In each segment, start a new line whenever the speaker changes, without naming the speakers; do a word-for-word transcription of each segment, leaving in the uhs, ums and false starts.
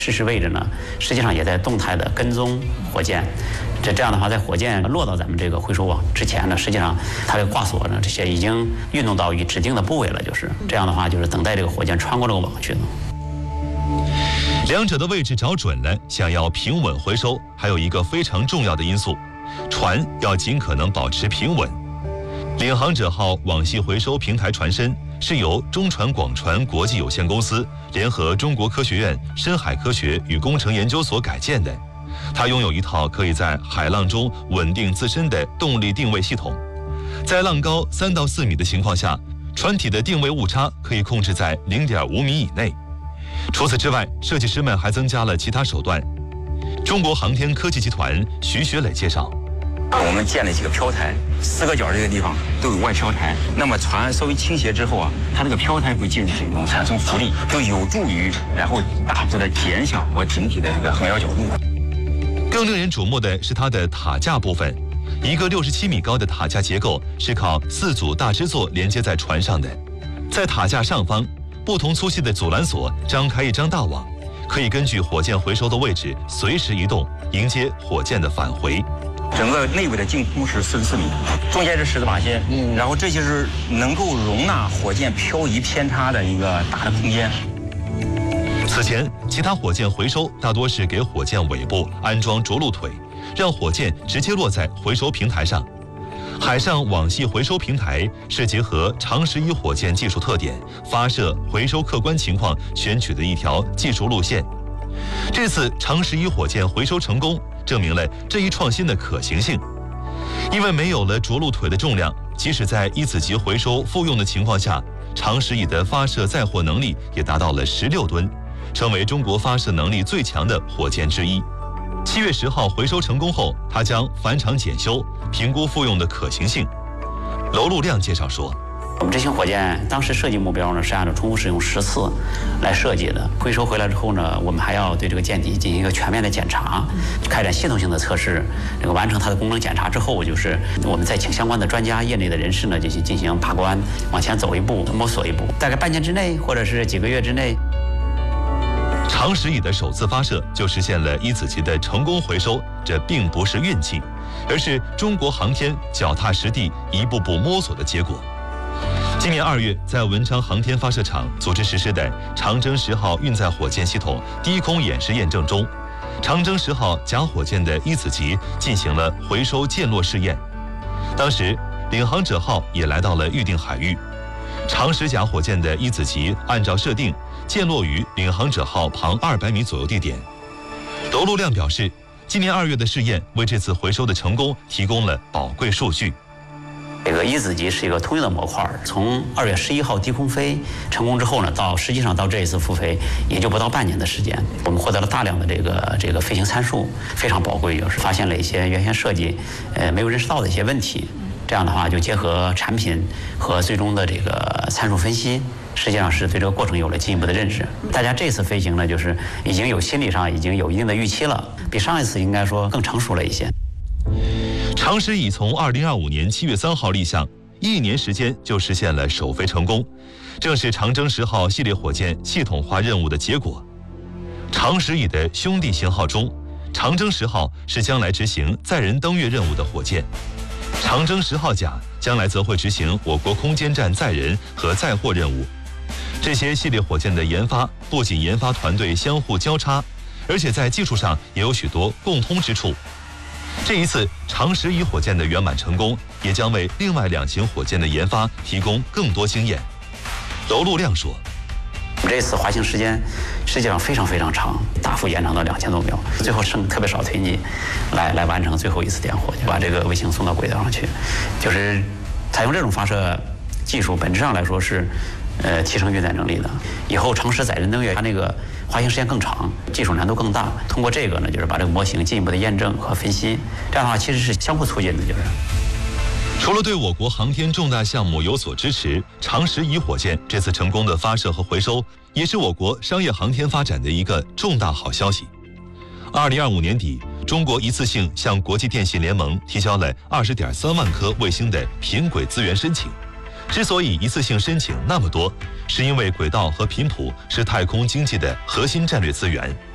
实时位置呢，实际上也在动态的跟踪火箭。这这样的话，在火箭落到咱们这个回收网之前呢，实际上它的挂锁呢，这些已经运动到与指定的部位了。就是这样的话，就是等待这个火箭穿过这个网去呢。
两者的位置找准了，想要平稳回收，还有一个非常重要的因素，船要尽可能保持平稳。领航者号网系回收平台船身是由中船广船国际有限公司联合中国科学院深海科学与工程研究所改建的，它拥有一套可以在海浪中稳定自身的动力定位系统，在浪高三到四米的情况下，船体的定位误差可以控制在零点五米以内。除此之外，设计师们还增加了其他手段。中国航天科技集团徐学磊介绍，
我们建了几个漂台，四个角这个地方都有外漂台。那么船稍微倾斜之后啊，它这个漂台会进入水中，产生浮力，就有助于然后大幅的减小我艇体的这个横摇角度。
更令人瞩目的是它的塔架部分，一个六十七米高的塔架结构是靠四组大支座连接在船上的，在塔架上方，不同粗细的阻拦索张开一张大网，可以根据火箭回收的位置随时移动，迎接火箭的返回。
整个内部的净空是四十四米，中间是十字靶线，嗯，然后这就是能够容纳火箭漂移偏差的一个大的空间。
此前，其他火箭回收大多是给火箭尾部安装着陆腿，让火箭直接落在回收平台上。海上网系回收平台是结合长十一火箭技术特点、发射、回收客观情况选取的一条技术路线。这次长十一火箭回收成功，证明了这一创新的可行性。因为没有了着陆腿的重量，即使在一子级回收复用的情况下，长十一的发射载货能力也达到了十六吨，成为中国发射能力最强的火箭之一。七月十号回收成功后，它将返厂检修，评估复用的可行性。娄路亮介绍说，
我们这型火箭当时设计目标呢是按照重复使用十次来设计的。回收回来之后呢，我们还要对这个舰体进行一个全面的检查，开展系统性的测试。这个完成它的功能检查之后，就是我们再请相关的专家、业内的人士呢，就去进行把关，往前走一步，摸索一步。大概半年之内，或者是几个月之内。
长十一的首次发射就实现了一子级的成功回收，这并不是运气，而是中国航天脚踏实地、一步步摸索的结果。今年二月，在文昌航天发射场组织实施的长征十号运载火箭系统低空演示验证中，长征十号甲火箭的一子级进行了回收溅落试验。当时，领航者号也来到了预定海域。长十甲火箭的一子级按照设定溅落于领航者号旁二百米左右地点。娄路亮表示，今年二月的试验为这次回收的成功提供了宝贵数据。
这个一子级是一个通用的模块，从二月十一号低空飞成功之后呢，到实际上到这一次复飞也就不到半年的时间，我们获得了大量的这个这个飞行参数，非常宝贵，就是发现了一些原先设计呃没有认识到的一些问题。这样的话，就结合产品和最终的这个参数分析，实际上是对这个过程有了进一步的认识。大家这次飞行呢，就是已经有心理上已经有一定的预期了，比上一次应该说更成熟了一些。
长十一从二零二五年七月三号立项，一年时间就实现了首飞成功，正是长征十号系列火箭系统化任务的结果。长十一的兄弟型号中，长征十号是将来执行载人登月任务的火箭。长征十号甲将来则会执行我国空间站载人和载货任务。这些系列火箭的研发不仅研发团队相互交叉，而且在技术上也有许多共通之处。这一次长十一火箭的圆满成功，也将为另外两型火箭的研发提供更多经验。娄路亮说，
我们这次滑行时间实际上非常非常长，大幅延长到两千多秒，最后剩特别少推进来来完成最后一次点火，就把这个卫星送到轨道上去。就是采用这种发射技术，本质上来说是呃提升运载能力的。以后长十载人登月，它那个滑行时间更长，技术难度更大。通过这个呢，就是把这个模型进一步的验证和分析，这样的话其实是相互促进的，就是。
除了对我国航天重大项目有所支持，长十一火箭这次成功的发射和回收，也是我国商业航天发展的一个重大好消息。二零二五年底，中国一次性向国际电信联盟提交了二十点三万颗卫星的频轨资源申请。之所以一次性申请那么多，是因为轨道和频谱是太空经济的核心战略资源。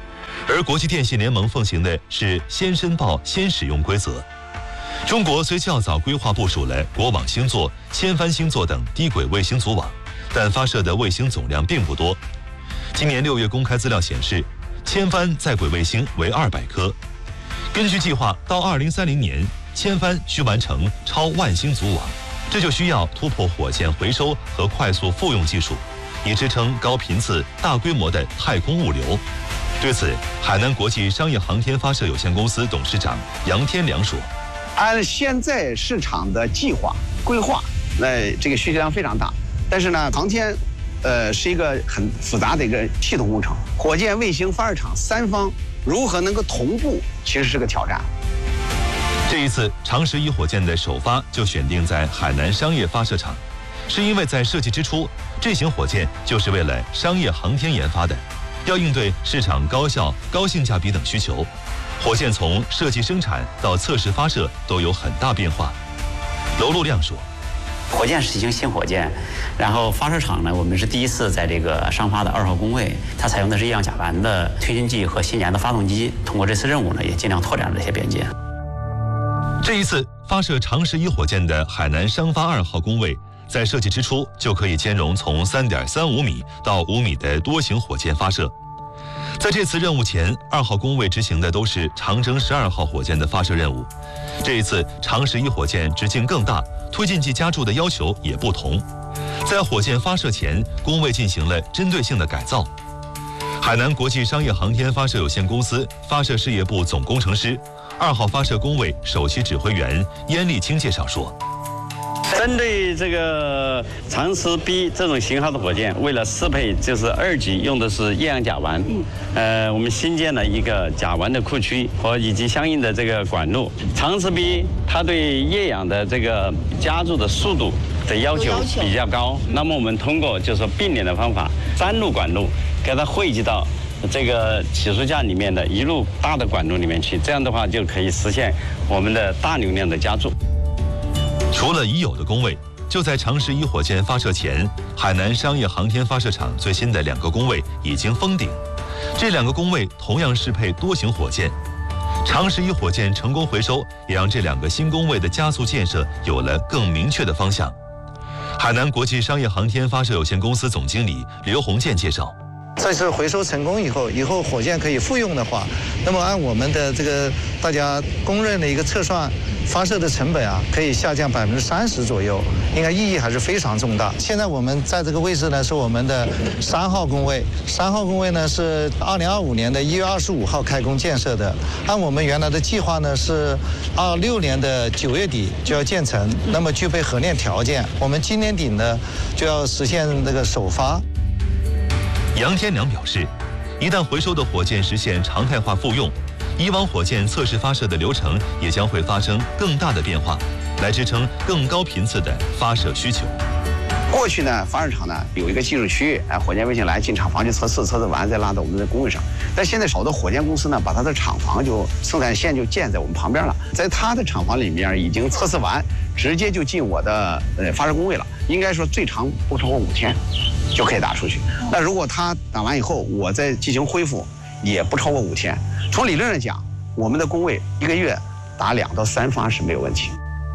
而国际电信联盟奉行的是先申报先使用规则。中国虽较早规划部署了国网星座、千帆星座等低轨卫星组网，但发射的卫星总量并不多。今年六月公开资料显示，千帆在轨卫星为二百颗。根据计划，到二零三零年，千帆需完成超万星组网，这就需要突破火箭回收和快速复用技术，以支撑高频次、大规模的太空物流。对此，海南国际商业航天发射有限公司董事长杨天良说：“
按现在市场的计划规划，那这个需求量非常大。但是呢，航天，呃，是一个很复杂的一个系统工程，火箭、卫星、发射场三方如何能够同步，其实是个挑战。”
这一次，长十一火箭的首发就选定在海南商业发射场，是因为在设计之初，这型火箭就是为了商业航天研发的。要应对市场高效、高性价比等需求，火箭从设计生产到测试发射都有很大变化。娄路亮说：“
火箭是一型新火箭，然后发射场呢，我们是第一次在这个商发的二号工位，它采用的是液氧甲烷的推进剂和新研的发动机。通过这次任务呢，也尽量拓展了这些边界。”
这一次发射长十一火箭的海南商发二号工位，在设计之初就可以兼容从 三点三五米到五米的多型火箭发射。在这次任务前，二号工位执行的都是长征十二号火箭的发射任务。这一次长十一火箭直径更大，推进剂加注的要求也不同。在火箭发射前，工位进行了针对性的改造。海南国际商业航天发射有限公司发射事业部总工程师、二号发射工位首席指挥员燕立清介绍说：“
针对这个长十 B 这种型号的火箭，为了适配就是二级用的是液氧甲烷，呃，我们新建了一个甲烷的库区和以及相应的这个管路。长十 B 它对液氧的这个加注的速度的要求比较高，那么我们通过就是说并联的方法，三路管路给它汇集到这个起输架里面的一路大的管路里面去，这样的话就可以实现我们的大流量的加注。”
除了已有的工位，就在长十一火箭发射前，海南商业航天发射场最新的两个工位已经封顶。这两个工位同样适配多型火箭。长十一火箭成功回收，也让这两个新工位的加速建设有了更明确的方向。海南国际商业航天发射有限公司总经理刘洪建介绍：“
这次回收成功以后，以后火箭可以复用的话，那么按我们的这个大家公认的一个测算，发射的成本啊，可以下降百分之三十左右，应该意义还是非常重大。现在我们在这个位置呢，是我们的三号工位，三号工位呢是二零二五年的一月二十五号开工建设的，按我们原来的计划呢是二六年的九月底就要建成，那么具备核炼条件，我们今年底呢就要实现这个首发。”
杨天良表示，一旦回收的火箭实现常态化复用，以往火箭测试发射的流程也将会发生更大的变化，来支撑更高频次的发射需求。
过去呢，发射场呢有一个技术区域，哎，火箭卫星来进厂房去测试，测试完再拉到我们的工位上。但现在好多火箭公司呢，把它的厂房就生产线就建在我们旁边了，在它的厂房里面已经测试完，直接就进我的呃发射工位了。应该说最长不超过五天就可以打出去。那如果它打完以后，我再进行恢复，也不超过五天。从理论上讲，我们的工位一个月打两到三发是没有问题。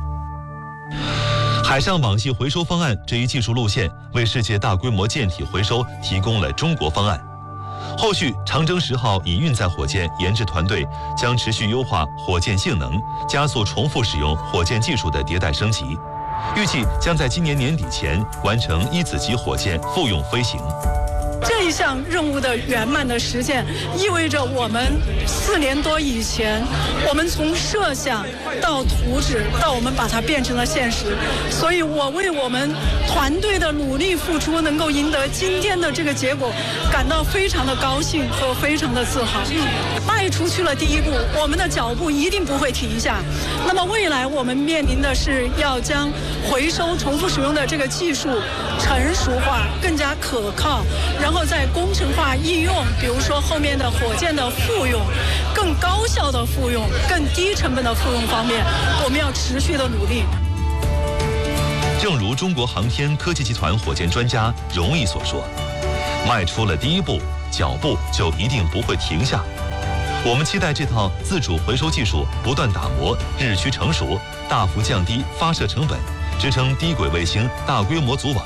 海上网系回收方案这一技术路线，为世界大规模舰体回收提供了中国方案。后续长征十号乙运载火箭研制团队将持续优化火箭性能，加速重复使用火箭技术的迭代升级，预计将在今年年底前完成一子级火箭复用飞行。
这一项任务的圆满的实现，意味着我们四年多以前，我们从设想到图纸，到我们把它变成了现实。所以我为我们团队的努力付出，能够赢得今天的这个结果，感到非常的高兴和非常的自豪。迈出去了第一步，我们的脚步一定不会停下。那么未来我们面临的是要将回收重复使用的这个技术成熟化，更加可靠，然后在工程化应用，比如说后面的火箭的复用，更高效的复用，更低成本的复用方面，我们要持续的努力。
正如中国航天科技集团火箭专家荣毅所说，迈出了第一步，脚步就一定不会停下。 我们期待这套自主回收技术不断打磨，日趋成熟，大幅降低发射成本，支撑低轨卫星大规模组网。